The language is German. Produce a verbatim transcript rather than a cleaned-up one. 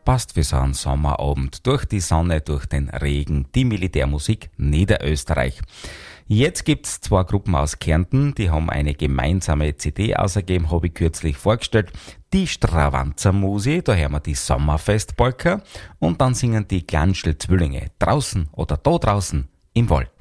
Passt für so einen Sommerabend. Durch die Sonne, durch den Regen, die Militärmusik Niederösterreich. Jetzt gibt's zwei Gruppen aus Kärnten, die haben eine gemeinsame C D ausgegeben, habe ich kürzlich vorgestellt. Die Stravanzer Musi, da hören wir die Sommerfestpolka und dann singen die Glanschl Zwillinge draußen oder da draußen im Wald.